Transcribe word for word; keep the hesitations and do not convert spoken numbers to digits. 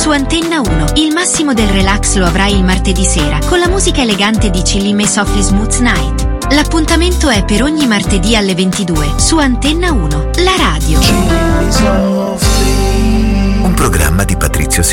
Su Antenna uno, il massimo del relax lo avrai il martedì sera con la musica elegante di Chillime Softly Smooth Night. L'appuntamento è per ogni martedì alle ventidue su Antenna uno, la radio.